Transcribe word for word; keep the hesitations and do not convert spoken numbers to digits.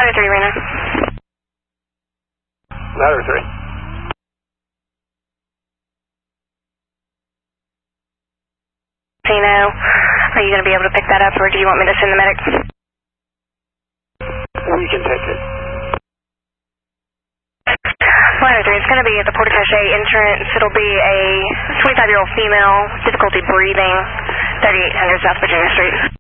Ladder three, Rena. Ladder three. Tino, are you going to be able to pick that up, or do you want me to send the medic? We can take it. Ladder three, it's going to be at the Porte Cochere entrance. It'll be a twenty-five-year-old female, difficulty breathing, thirty-eight hundred South Virginia Street.